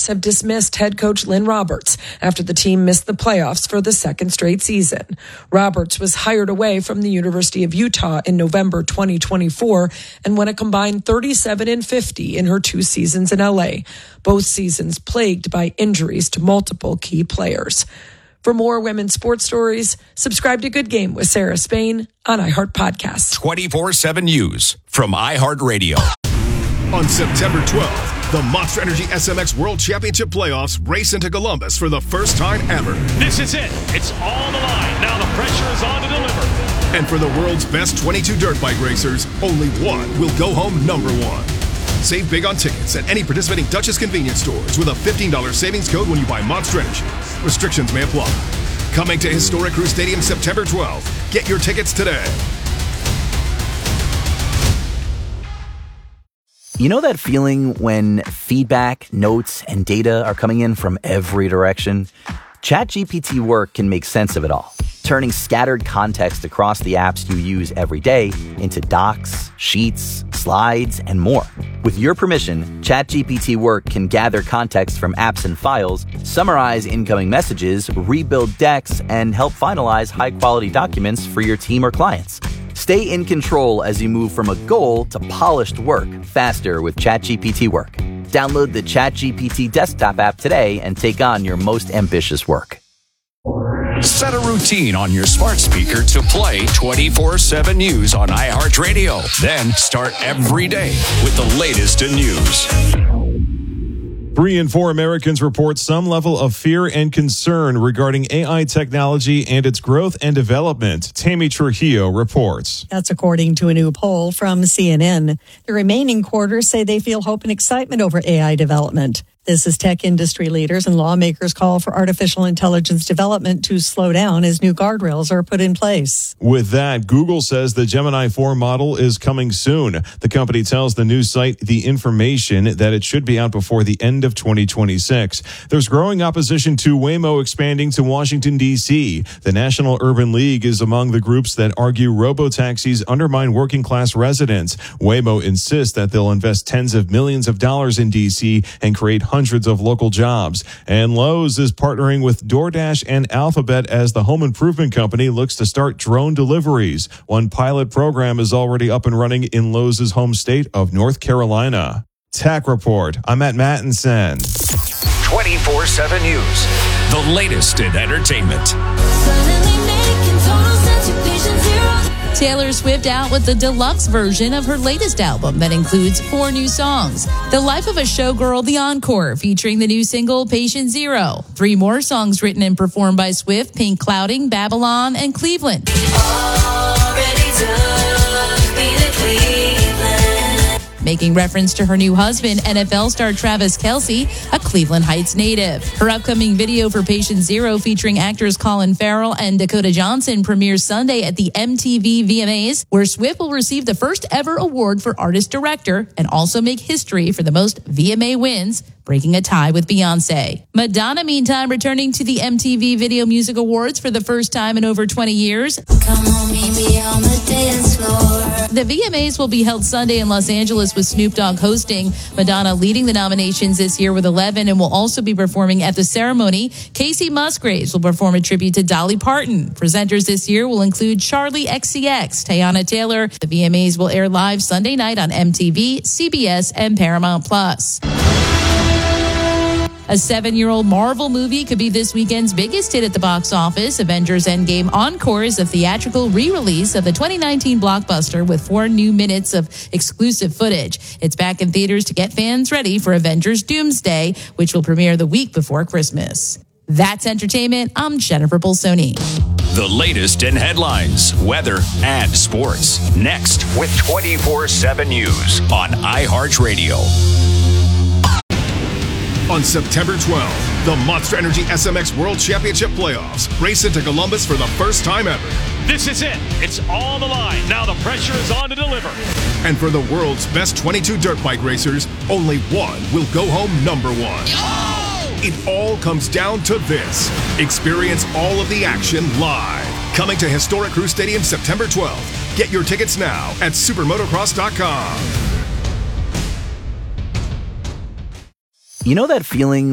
Raiders have dismissed head coach Lynn Roberts after the team missed the playoffs for the second straight season. Roberts was hired away from the University of Utah in November 2024 and won a combined 37-50 in her 2 seasons in LA, both seasons plagued by injuries to multiple key players. For more women's sports stories, subscribe to Good Game with Sarah Spain on iHeart Podcasts. 24/7 News from iHeartRadio. On September 12th, the Monster Energy SMX World Championship Playoffs race into Columbus for the first time ever. This is it. It's all on the line. Now the pressure is on to deliver. And for the world's best 22 dirt bike racers, only one will go home number one. Save big on tickets at any participating Dutchess convenience stores with a $15 savings code when you buy Monster Energy. Restrictions may apply. Coming to Historic Crew Stadium September 12th. Get your tickets today. You know that feeling when feedback, notes, and data are coming in from every direction? ChatGPT Work can make sense of it all, turning scattered context across the apps you use every day into docs, sheets, slides, and more. With your permission, ChatGPT Work can gather context from apps and files, summarize incoming messages, rebuild decks, and help finalize high-quality documents for your team or clients. Stay in control as you move from a goal to polished work faster with ChatGPT Work. Download the ChatGPT desktop app today and take on your most ambitious work. Set a routine on your smart speaker to play 24/7 News on iHeartRadio. Then start every day with the latest in news. 3 in 4 Americans report some level of fear and concern regarding AI technology and its growth and development. Tammy Trujillo reports. That's according to a new poll from CNN. The remaining quarters say they feel hope and excitement over AI development. This is tech industry leaders and lawmakers call for artificial intelligence development to slow down as new guardrails are put in place. With that, Google says the Gemini 4 model is coming soon. The company tells the news site The Information that it should be out before the end of 2026. There's growing opposition to Waymo expanding to Washington, D.C. The National Urban League is among the groups that argue robotaxis undermine working-class residents. Waymo insists that they'll invest tens of millions of dollars in D.C. and create hundreds of local jobs. And Lowe's is partnering with DoorDash and Alphabet as the home improvement company looks to start drone deliveries. One pilot program is already up and running in Lowe's home state of North Carolina. Tech Report. I'm Matt Mattinson. 24/7 News. The latest in entertainment. Taylor Swift out with the deluxe version of her latest album that includes 4 new songs. The Life of a Showgirl, The Encore, featuring the new single Patient Zero. 3 more songs written and performed by Swift, Pink Clouding, Babylon, and Cleveland. Making reference to her new husband, NFL star Travis Kelce, a Cleveland Heights native. Her upcoming video for Patient Zero featuring actors Colin Farrell and Dakota Johnson premieres Sunday at the MTV VMAs, where Swift will receive the first ever award for Artist Director and also make history for the most VMA wins, breaking a tie with Beyonce. Madonna, meantime, returning to the MTV Video Music Awards for the first time in over 20 years. Come on, meet me on the dance floor. The VMAs will be held Sunday in Los Angeles with Snoop Dogg hosting. Madonna leading the nominations this year with 11 and will also be performing at the ceremony. Casey Musgraves will perform a tribute to Dolly Parton. Presenters this year will include Charlie XCX, Teyana Taylor. The VMAs will air live Sunday night on MTV, CBS, and Paramount+. A 7-year-old Marvel movie could be this weekend's biggest hit at the box office. Avengers Endgame Encore is a theatrical re-release of the 2019 blockbuster with 4 new minutes of exclusive footage. It's back in theaters to get fans ready for Avengers Doomsday, which will premiere the week before Christmas. That's entertainment. I'm Jennifer Bolsoni. The latest in headlines, weather, and sports. Next with 24/7 News on iHeartRadio. On September 12th, the Monster Energy SMX World Championship Playoffs race into Columbus for the first time ever. This is it. It's all on the line. Now the pressure is on to deliver. And for the world's best 22 dirt bike racers, only one will go home number one. It all comes down to this. Experience all of the action live. Coming to Historic Crew Stadium September 12th. Get your tickets now at supermotocross.com. You know that feeling